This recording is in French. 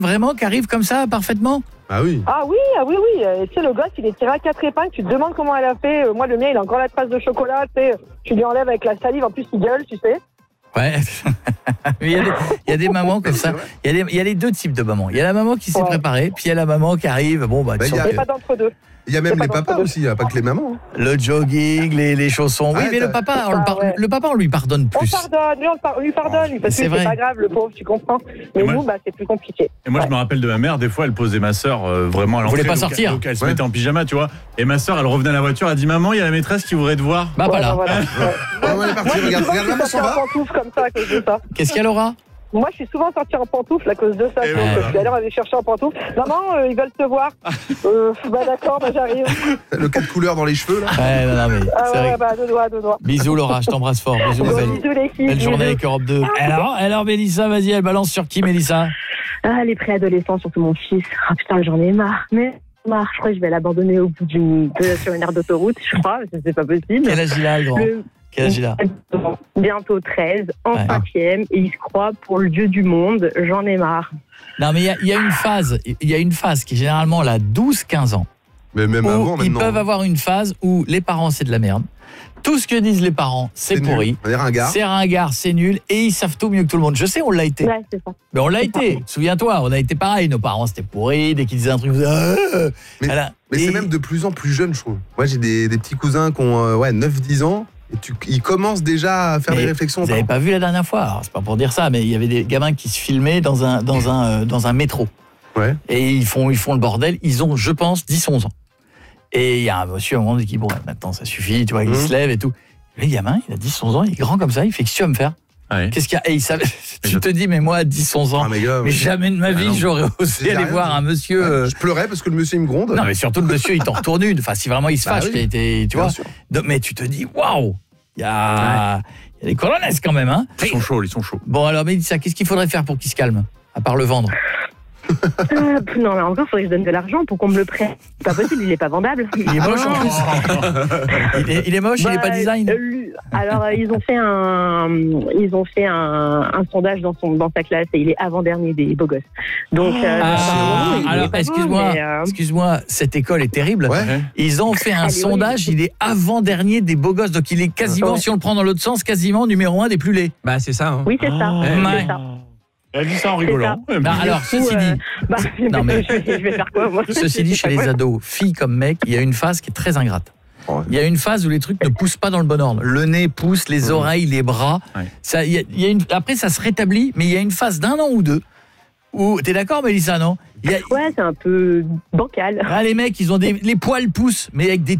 vraiment qui arrive comme ça parfaitement? Ah oui. Ah oui. Tu sais, le gosse, il est tiré à 4 épingles. Tu te demandes comment elle a fait. Moi, le mien, il a encore la trace de chocolat. Tu sais, tu lui enlèves avec la salive. En plus, il gueule, tu sais. Ouais. il y a des mamans comme ça. Il y a les deux types de mamans. Il y a la maman qui s'est préparée, puis il y a la maman qui arrive. Bon, il y a pas d'entre-deux. Il y a même les papas aussi, il n'y a pas que les mamans. Le jogging, les chaussons. Oui, mais le papa, on lui pardonne plus. On lui pardonne, parce que c'est pas grave, le pauvre, tu comprends. Mais nous, c'est plus compliqué. Et moi, je me rappelle de ma mère, des fois, elle posait ma sœur vraiment à l'entrée. Elle voulait pas sortir. Donc elle se mettait en pyjama, tu vois. Et ma sœur, elle revenait à la voiture, elle dit maman, il y a la maîtresse qui voudrait te voir. Bah voilà. On est parti, regarde, maman s'en va. Qu'est-ce qu'elle aura? Moi, je suis souvent sortie en pantoufles à cause de ça. Puis alors, elle allait chercher en pantoufles. Maman, ils veulent te voir. D'accord, j'arrive. Le cas de couleur dans les cheveux, là. Ouais, non, mais. Deux doigts. Bisous, Laura, je t'embrasse fort. Bisous, belle journée avec Europe 2. Alors, Mélissa, vas-y, elle balance sur qui, Mélissa? Les préadolescents, surtout mon fils. Ah putain, j'en ai marre. Je crois que je vais l'abandonner au bout sur une aire d'autoroute, je crois. C'est pas possible. Quel âge il a, le grand? Quel âge il a? Bientôt 13, en 5e, et il se croit pour le dieu du monde. J'en ai marre. Non, mais il y a une phase qui est généralement là 12-15 ans. Mais même avant, ils peuvent avoir une phase où les parents, c'est de la merde. Tout ce que disent les parents, c'est pourri. C'est ringard, c'est nul, et ils savent tout mieux que tout le monde. Je sais, on l'a été. Ouais, c'est ça. Mais on l'a été. Souviens-toi, on a été pareil. Nos parents, c'était pourri. Dès qu'ils disaient un truc, mais c'est même de plus en plus jeune, je trouve. Moi, j'ai des petits cousins qui ont 9-10 ans. Et ils commencent déjà à faire des réflexions. Vous n'avez pas vu la dernière fois? Alors, c'est pas pour dire ça, mais il y avait des gamins qui se filmaient dans un métro. Ouais. Et ils font le bordel. Ils ont, je pense, 10-11 ans. Et il y a un monsieur à un moment qui dit bon, maintenant ça suffit, tu vois, il se lève et tout. Le gamin, il a 10-11 ans, il est grand comme ça, il fait qu'est-ce que tu vas me faire? Qu'est-ce qu'il y a? Et il savait, tu te dis, mais moi à 10-11 ans, mais jamais de ma vie j'aurais osé aller voir un monsieur. Je pleurais parce que le monsieur il me gronde. Non, mais surtout le monsieur il t'en retourne une. Enfin, si vraiment il se fâche, tu vois. Mais tu te dis, waouh, il y a des colonnes quand même, hein. Ils sont chauds. Bon, alors, mais ça, qu'est-ce qu'il faudrait faire pour qu'il se calme? À part le vendre? Non, mais encore, il faudrait que je donne de l'argent pour qu'on me le prête. C'est pas possible, il est pas vendable. Il est moche en plus. Il est moche, il est pas design. Alors, ils ont fait un sondage dans sa classe et il est avant-dernier des beaux gosses. Donc, alors, excuse-moi, cette école est terrible. Ouais. Ils ont fait un sondage, il est avant-dernier des beaux gosses. Donc, il est quasiment, si on le prend dans l'autre sens, quasiment numéro 1 des plus laids. Bah, c'est ça. Hein. Oui, c'est ça. C'est ça. Elle dit ça en rigolant. Non, alors, ceci dit... non, mais je vais faire quoi, moi? Ceci dit, chez les ados, filles comme mecs, il y a une phase qui est très ingrate. Il y a une phase où les trucs ne poussent pas dans le bon ordre. Le nez pousse, les oreilles, les bras. Ça, après, ça se rétablit, mais il y a une phase d'1 an ou 2 où... T'es d'accord, Mélissa, non? Ouais, c'est un peu bancal. Les mecs, ils ont les poils poussent, mais avec des